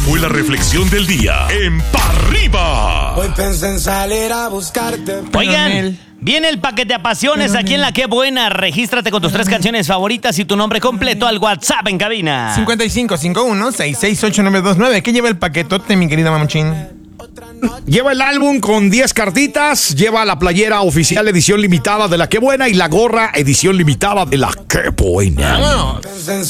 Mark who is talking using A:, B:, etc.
A: fue la reflexión del día en Pa' Arriba.
B: Hoy pensé en salir a buscarte.
C: Oigan, viene el paquete a pasiones aquí en La Qué Buena. Regístrate con tus 3 canciones favoritas y tu nombre completo al WhatsApp en cabina.
D: 5551-668929. ¿Qué lleva el paquetote, mi querida mamuchín?
E: Lleva el álbum con 10 cartitas, lleva la playera oficial edición limitada de La Qué Buena y la gorra edición limitada de La Qué Buena.
D: ¡Vámonos!
B: Pensé en